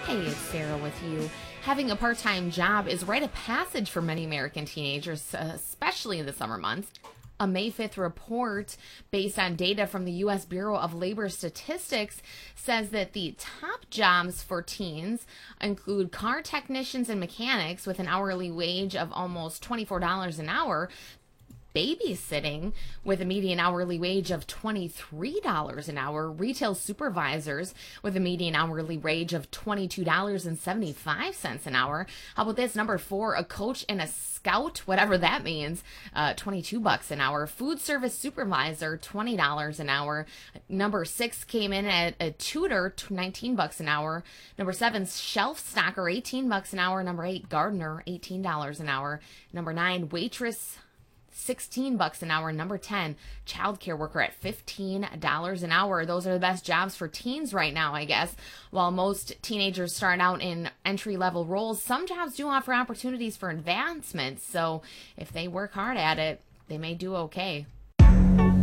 Hey, it's Sarah with you. Having a part-time job is rite of passage for many American teenagers, especially in the summer months. A May 5th report based on data from the U.S. Bureau of Labor Statistics says that the top jobs for teens include car technicians and mechanics with an hourly wage of almost $24 an hour, babysitting with a median hourly wage of $23 an hour, retail supervisors with a median hourly wage of $22.75 an hour. How about this? Number 4, a coach and a scout, whatever that means, $22 an hour. Food service supervisor, $20 an hour. Number 6 came in at a tutor, $19 an hour. Number 7, shelf stocker, $18 an hour. Number 8, gardener, $18 an hour. Number 9, waitress, $16 an hour. Number 10, childcare worker at $15 an hour. Those are the best jobs for teens right now, I guess. While most teenagers start out in entry-level roles, some jobs do offer opportunities for advancement. So if they work hard at it, they may do okay.